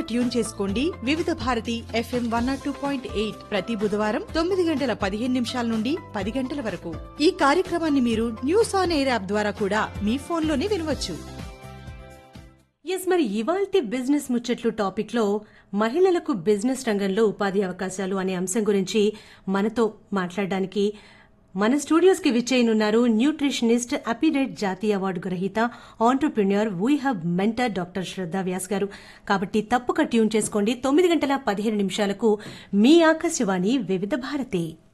Tune చేసుకోండి వివిధ Bharati FM 102.8 ప్రతి బుధవారం 9:15 నుండి 10 గంటల వరకు. ఈ కార్యక్రమాన్ని మీరు న్యూస్ ఆన్ ఎయిర్ యాప్ ద్వారా కూడా మీ ఫోన్లోనే వినవచ్చు. మరి ఇవాల్టి బిజినెస్ ముచ్చట్లు టాపిక్ లో మహిళలకు బిజినెస్ రంగంలో ఉపాధి అవకాశాలు అనే అంశం గురించి మనతో మాట్లాడడానికి మన స్టూడియోస్ కి విచ్చేయనున్నారు న్యూట్రిషనిస్ట్, అపిడెట్ జాతీయ అవార్డు గ్రహీత, entrepreneur, we hub mentor doctor శ్రద్ధా వ్యాస్ గారు. కాబట్టి తప్పక ట్యూన్ చేసుకోండి 9:15 మీ ఆకాశవాణి వివిధ భారతి.